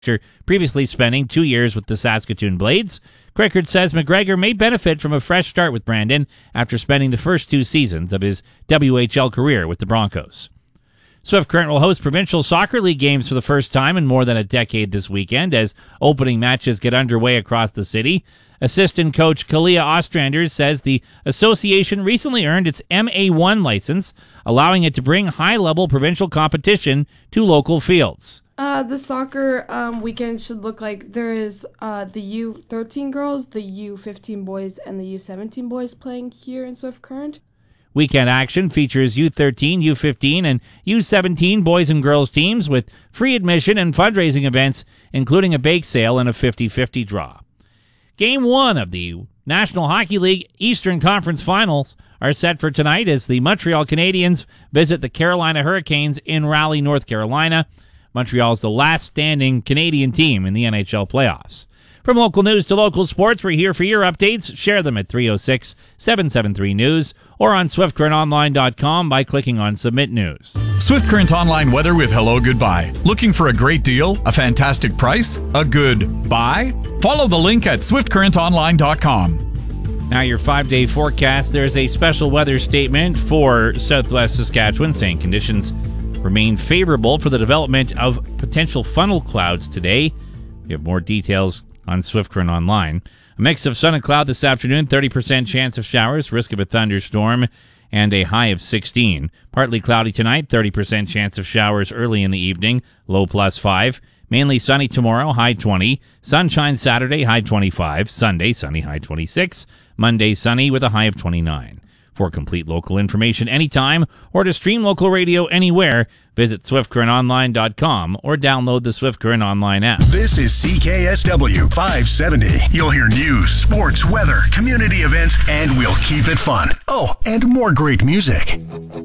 after previously spending 2 years with the Saskatoon Blades. Crickard says McGregor may benefit from a fresh start with Brandon after spending the first 2 seasons of his WHL career with the Broncos. Swift Current will host Provincial Soccer League games for the first time in more than a decade this weekend as opening matches get underway across the city. Assistant coach Kalia Ostrander says the association recently earned its MA1 license, allowing it to bring high-level provincial competition to local fields. The soccer weekend should look like there is the U13 girls, the U15 boys, and the U17 boys playing here in Swift Current. Weekend action features U13, U15, and U17 boys and girls teams with free admission and fundraising events, including a bake sale and a 50-50 draw. Game 1 of the National Hockey League Eastern Conference Finals are set for tonight as the Montreal Canadiens visit the Carolina Hurricanes in Raleigh, North Carolina. Montreal is the last standing Canadian team in the NHL playoffs. From local news to local sports, we're here for your updates. Share them at 306-773-NEWS or on SwiftCurrentOnline.com by clicking on Submit News. Swift Current Online weather with Hello Goodbye. Looking for a great deal, a fantastic price, a good buy? Follow the link at SwiftCurrentOnline.com. Now your 5-day forecast. There's a special weather statement for southwest Saskatchewan saying conditions remain favorable for the development of potential funnel clouds today. We have more details on Swift Current Online. A mix of sun and cloud this afternoon, 30% chance of showers, risk of a thunderstorm, and a high of 16. Partly cloudy tonight, 30% chance of showers early in the evening, low +5. Mainly sunny tomorrow, high 20. Sunshine Saturday, high 25. Sunday, sunny, high 26. Monday, sunny with a high of 29. For complete local information anytime or to stream local radio anywhere, visit SwiftCurrentOnline.com or download the Swift Current Online app. This is CKSW 570. You'll hear news, sports, weather, community events, and we'll keep it fun. Oh, and more great music.